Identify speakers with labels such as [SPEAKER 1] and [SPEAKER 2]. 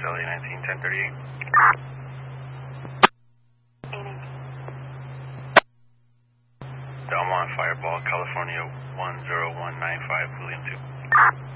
[SPEAKER 1] LA 19 1038. Delmont Fireball, California 10195, William 2.